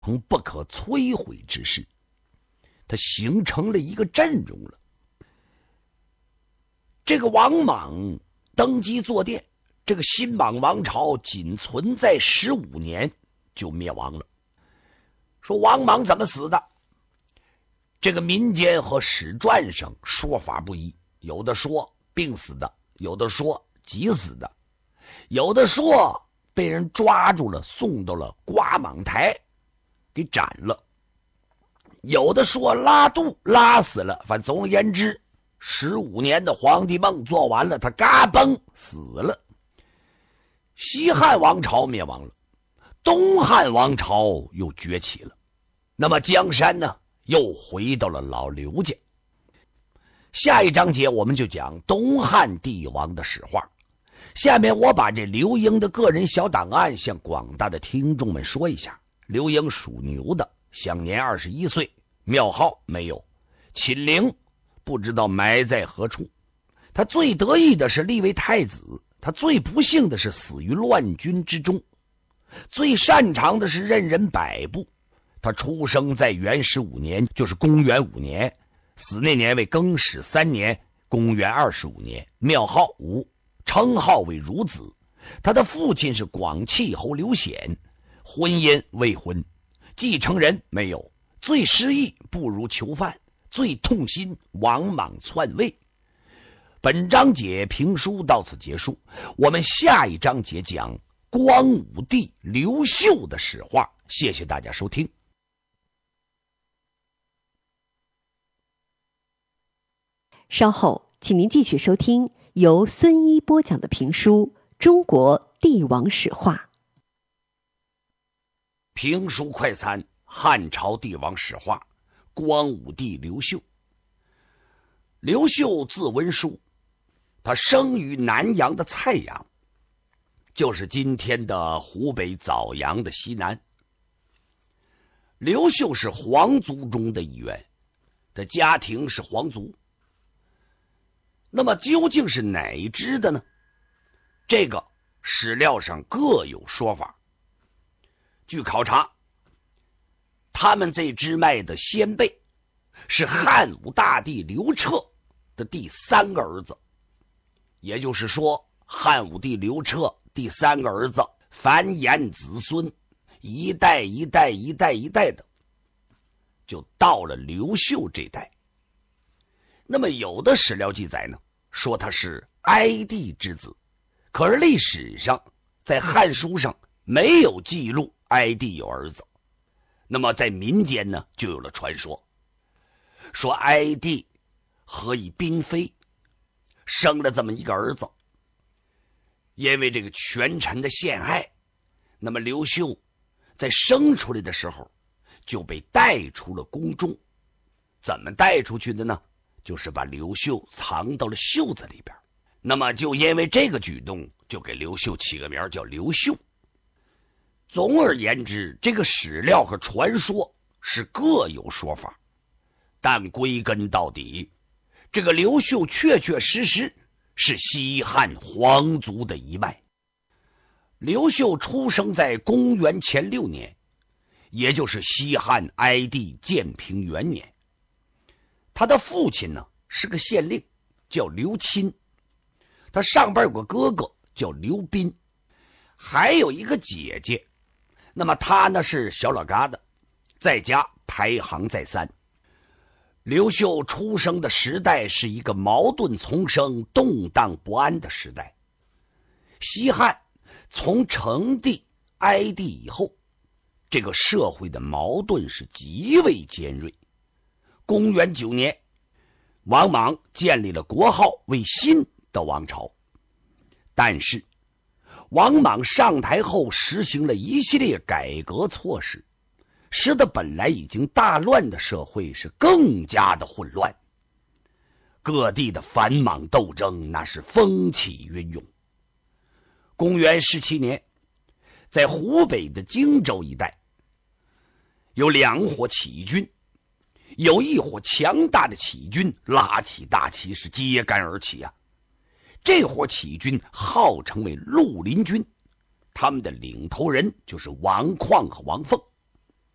成不可摧毁之势，他形成了一个阵容了。这个王莽登基坐殿，这个新莽王朝仅存在15年就灭亡了。说王莽怎么死的？这个民间和史传上说法不一，有的说病死的，有的说急死的，有的说被人抓住了送到了瓜莽台给斩了，有的说拉肚拉死了。反正总而言之，15年的皇帝梦做完了，他嘎嘣死了。西汉王朝灭亡了，东汉王朝又崛起了，那么江山呢又回到了老刘家。下一章节我们就讲东汉帝王的史话。下面我把这刘英的个人小档案向广大的听众们说一下。刘英属牛的，享年21岁，庙号没有，寝陵不知道埋在何处。他最得意的是立为太子，他最不幸的是死于乱军之中，最擅长的是任人摆布。他出生在元15年，就是公元5年，死那年为更始3年，公元25年，庙号吴，称号为孺子。他的父亲是广契侯刘显，婚姻未婚，继承人没有，最失意不如囚犯，最痛心王莽篡位。本章节评书到此结束，我们下一章节讲光武帝刘秀的史话。谢谢大家收听。 稍后请您继续收听由孙一播讲的评书《中国帝王史话》。 评书快餐：汉朝帝王史话，光武帝刘秀。刘秀字文书，他生于南阳的蔡阳，就是今天的湖北枣阳的西南。刘秀是皇族中的一员，他家庭是皇族。那么究竟是哪一支的呢？这个史料上各有说法。据考察，他们这支脉的先辈是汉武大帝刘彻的第3个儿子，也就是说汉武帝刘彻第3个儿子繁衍子孙，一代一代一代一代的，就到了刘秀这代。那么有的史料记载呢，说他是哀帝之子，可是历史上在汉书上没有记录哀帝有儿子。那么在民间呢，就有了传说，说哀帝何以嫔妃，生了这么一个儿子，因为这个权臣的陷害，那么刘秀在生出来的时候就被带出了宫中。怎么带出去的呢？就是把刘秀藏到了袖子里边。那么就因为这个举动，就给刘秀起个名叫刘秀。总而言之，这个史料和传说是各有说法，但归根到底，这个刘秀确确实实是西汉皇族的一脉。刘秀出生在公元前6年，也就是西汉哀帝建平元年。他的父亲呢是个县令，叫刘钦，他上边有个哥哥叫刘斌，还有一个姐姐。那么他呢是小老疙瘩，在家排行在3。刘秀出生的时代是一个矛盾丛生、动荡不安的时代。西汉从成帝、哀帝以后，这个社会的矛盾是极为尖锐。公元9年，王莽建立了国号为新的王朝，但是王莽上台后实行了一系列改革措施，使得本来已经大乱的社会是更加的混乱。各地的反莽斗争那是风起云涌。公元17年，在湖北的荆州一带，有2伙起义军，有一伙强大的起义军拉起大旗是揭竿而起啊！这伙起义军号称为绿林军，他们的领头人就是王旷和王凤。